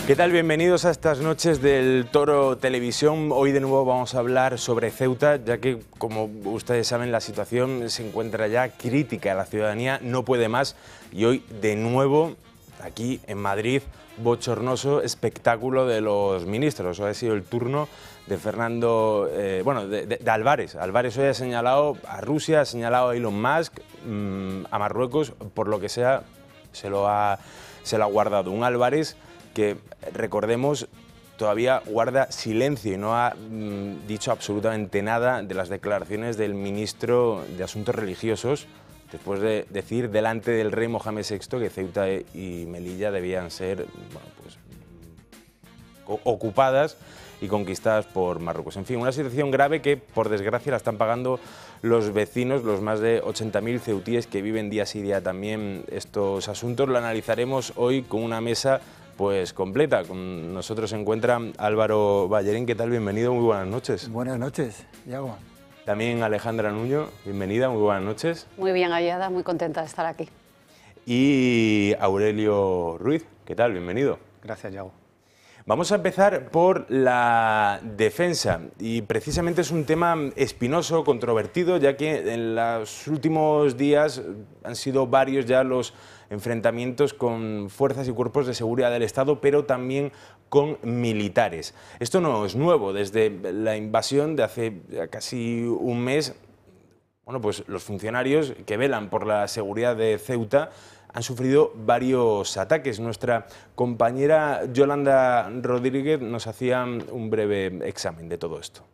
¿Qué tal? Bienvenidos a estas noches del Toro Televisión. Hoy de nuevo vamos a hablar sobre Ceuta, ya que, como ustedes saben, la situación se encuentra ya crítica. La ciudadanía no puede más y hoy de nuevo, aquí en Madrid, bochornoso espectáculo de los ministros. Hoy ha sido el turno de Fernando, de Álvarez. Álvarez hoy ha señalado a Rusia, ha señalado a Elon Musk, a Marruecos, por lo que sea, se lo ha guardado. Un Álvarez que, recordemos, todavía guarda silencio y no ha dicho absolutamente nada de las declaraciones del ministro de Asuntos Religiosos, después de decir delante del rey Mohamed VI que Ceuta y Melilla debían ser ocupadas y conquistadas por Marruecos. En fin, una situación grave que, por desgracia, la están pagando los vecinos, los más de 80.000 ceutíes que viven día sí día también estos asuntos. Lo analizaremos hoy con una mesa completa. Con nosotros se encuentra Álvaro Ballerín. ¿Qué tal? Bienvenido, muy buenas noches. Buenas noches, Iago. También Alejandra Nuño, bienvenida, muy buenas noches. Muy bien hallada, muy contenta de estar aquí. Y Aurelio Ruiz, ¿qué tal? Bienvenido. Gracias, Iago. Vamos a empezar por la defensa, y precisamente es un tema espinoso, controvertido, ya que en los últimos días han sido varios ya los enfrentamientos con fuerzas y cuerpos de seguridad del Estado, pero también con militares. Esto no es nuevo. Desde la invasión de hace casi un mes, los funcionarios que velan por la seguridad de Ceuta han sufrido varios ataques. Nuestra compañera Yolanda Rodríguez nos hacía un breve examen de todo esto.